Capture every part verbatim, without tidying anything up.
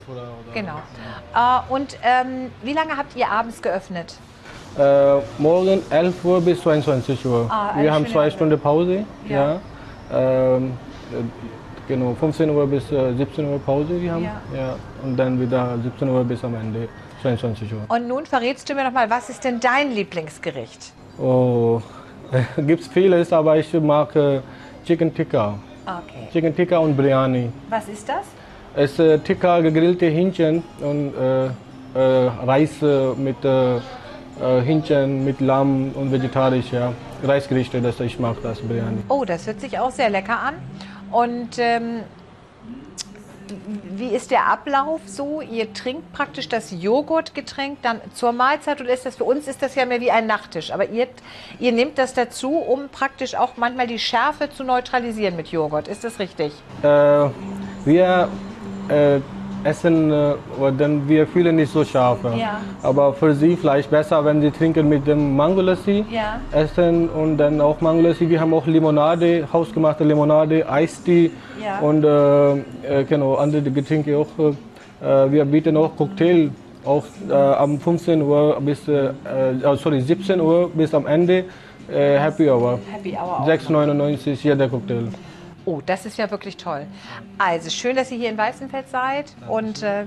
Genau. Äh, und ähm, wie lange habt ihr abends geöffnet? Äh, morgen elf Uhr bis zweiundzwanzig Uhr. Ah, Wir haben zwei Abend. Stunden Pause. Ja. Ja. Ähm, genau, fünfzehn Uhr bis äh, siebzehn Uhr Pause die haben. Ja. Ja. Und dann wieder siebzehn Uhr bis am Ende zweiundzwanzig Uhr. Und nun verrätst du mir noch mal, was ist denn dein Lieblingsgericht? Oh, gibt es vieles, aber ich mag äh, Chicken Tikka. Okay. Chicken Tikka und Biryani. Was ist das? Es ist äh, Tikka, gegrillte Hähnchen und äh, äh, Reis äh, mit äh, Hähnchen, mit Lamm und vegetarisch, ja. Reisgerichte, das ich mag, das Biryani. Oh, das hört sich auch sehr lecker an. Und ähm, wie ist der Ablauf so? Ihr trinkt praktisch das Joghurtgetränk dann zur Mahlzeit oder ist das für uns ist das ja mehr wie ein Nachtisch? Aber ihr, ihr nehmt das dazu, um praktisch auch manchmal die Schärfe zu neutralisieren mit Joghurt. Ist das richtig? Äh, wir äh, essen, äh, denn wir fühlen nicht so scharf. Ja. Aber für sie vielleicht besser, wenn sie trinken mit dem Mango Lassi, Ja. essen und dann auch Mango Lassi. Wir haben auch Limonade, hausgemachte Limonade, Eistee Ja. und äh, genau, andere Getränke auch. Äh, wir bieten auch Cocktail auch äh, am fünfzehn Uhr bis äh, sorry, siebzehn Uhr bis am Ende äh, Happy Hour. Happy Hour auch sechs neunundneunzig jeder Cocktail. Oh, das ist ja wirklich toll. Also schön, dass ihr hier in Weißenfels seid und äh,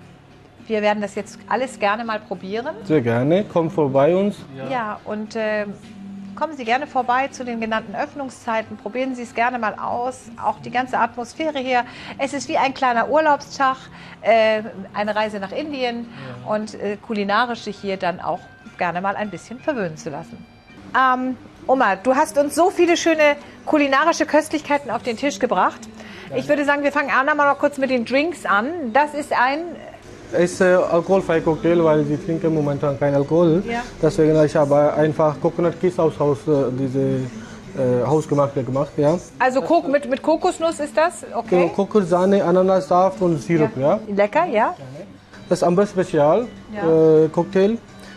wir werden das jetzt alles gerne mal probieren. Sehr gerne, kommt vorbei uns. Ja, ja und äh, kommen Sie gerne vorbei zu den genannten Öffnungszeiten, probieren Sie es gerne mal aus. Auch die ganze Atmosphäre hier. Es ist wie ein kleiner Urlaubstag, äh, eine Reise nach Indien ja. und äh, kulinarisch sich hier dann auch gerne mal ein bisschen verwöhnen zu lassen. Ähm, Oma, du hast uns so viele schöne kulinarische Köstlichkeiten auf den Tisch gebracht. Ich würde sagen, wir fangen auch mal noch kurz mit den Drinks an. Das ist ein... Es ist äh, alkoholfreier Cocktail, weil sie trinken momentan kein Alkohol. Ja. Deswegen ich habe einfach Coconut Kiss aus Haus, äh, diese äh, hausgemachte gemacht. Ja. Also Kok mit, mit Kokosnuss ist das? Okay. Genau, Kokos, Sahne, Ananassaft und Sirup. Ja. Ja. Lecker, ja. Das ist Amber Special ja. äh, Cocktail.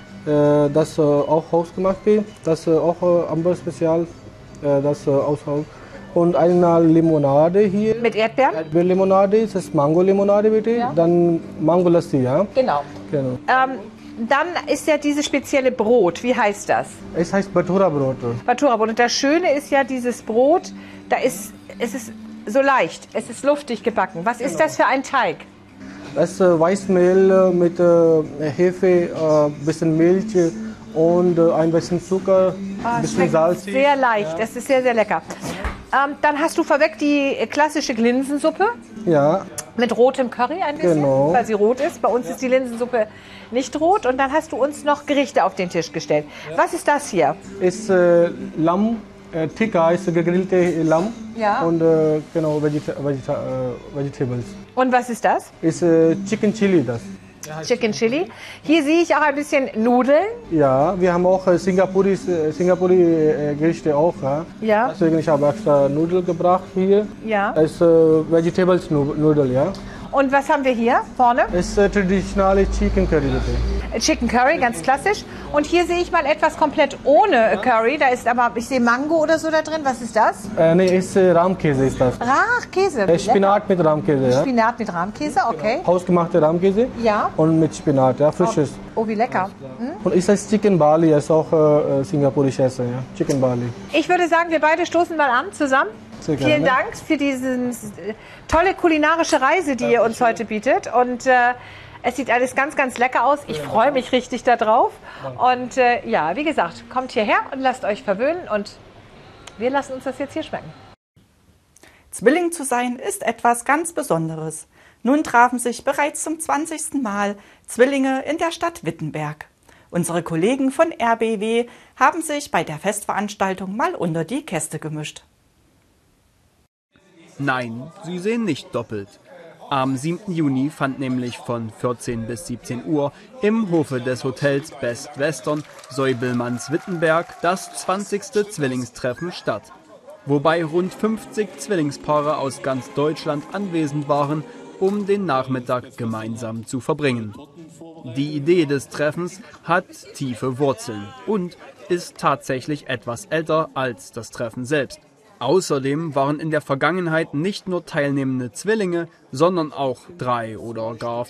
Das äh, auch hausgemachte, das äh, auch äh, Amber Spezial, äh, das äh, aus Haus. Und eine Limonade hier. Mit Erdbeeren? Erdbeerlimonade, das ist Mango-Limonade bitte, ja. Dann Mango Lassi, ja. Genau. genau. Ähm, dann ist ja dieses spezielle Brot, wie heißt das? Es heißt Bhatura-Brot. Bhatura-Brot. Und das Schöne ist ja dieses Brot, da ist, es ist so leicht, es ist luftig gebacken. Was ist genau. das für ein Teig? Das ist äh, Weißmehl mit äh, Hefe, ein äh, bisschen Milch und äh, ein bisschen Zucker, ein oh, bisschen Salz. Sehr leicht, ja. Es ist sehr, sehr lecker. Ähm, dann hast du vorweg die klassische Linsensuppe. Ja. Mit rotem Curry ein bisschen, genau. weil sie rot ist. Bei uns ist die Linsensuppe nicht rot. Und dann hast du uns noch Gerichte auf den Tisch gestellt. Ja. Was ist das hier? Ist äh, Lamm. Äh, Tikka ist gegrillte Lamm ja. und äh, genau Vegeta Vegeta äh, Vegetables. Und was ist das? Ist äh, Chicken Chili das. Chicken Chili. Hier sehe ich auch ein bisschen Nudeln. Ja, wir haben auch äh, Singapuri äh, Singapuri äh, Gerichte auch. Ja. ja. Deswegen ich habe extra Nudeln gebracht hier. Ja. Das ist äh, Vegetables Nudel, ja. Und was haben wir hier vorne? Das ist äh, traditionelle Chicken Curry bitte. Chicken Curry, ganz klassisch. Und hier sehe ich mal etwas komplett ohne Curry. Da ist aber, ich sehe Mango oder so da drin. Was ist das? Äh, nee, ist äh, Rahmkäse ist das. Rahmkäse? Äh, Spinat mit Rahmkäse, ja. Spinat mit Rahmkäse, okay. Genau. Hausgemachte Rahmkäse. Ja. Und mit Spinat, ja, frisches. Oh, oh wie lecker. Hm? Und ist das Chicken Bali, ist auch äh, singapurisches Essen, ja. Chicken Bali. Ich würde sagen, wir beide stoßen mal an zusammen. Sehr gerne. Vielen Dank für diese tolle kulinarische Reise, die ihr uns heute bietet. Und äh, es sieht alles ganz, ganz lecker aus. Ich freue mich richtig darauf. Und äh, ja, wie gesagt, kommt hierher und lasst euch verwöhnen. Und wir lassen uns das jetzt hier schmecken. Zwilling zu sein ist etwas ganz Besonderes. Nun trafen sich bereits zum zwanzigsten Mal Zwillinge in der Stadt Wittenberg. Unsere Kollegen von R B W haben sich bei der Festveranstaltung mal unter die Gäste gemischt. Nein, sie sehen nicht doppelt. Am siebten Juni fand nämlich von vierzehn bis siebzehn Uhr im Hofe des Hotels Best Western Säubelmanns-Wittenberg das zwanzigste Zwillingstreffen statt. Wobei rund fünfzig Zwillingspaare aus ganz Deutschland anwesend waren, um den Nachmittag gemeinsam zu verbringen. Die Idee des Treffens hat tiefe Wurzeln und ist tatsächlich etwas älter als das Treffen selbst. Außerdem waren in der Vergangenheit nicht nur teilnehmende Zwillinge, sondern auch drei oder gar